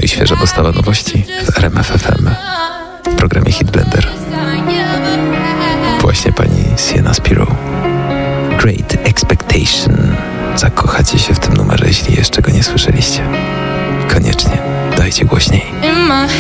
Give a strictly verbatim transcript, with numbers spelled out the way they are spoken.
i świeża dostawa nowości w R M F F M w programie Hit Blender. Właśnie pani Sienna Spiro. Great Expectation. Zakochacie się w tym numerze, jeśli jeszcze go nie słyszeliście. Koniecznie dajcie głośniej.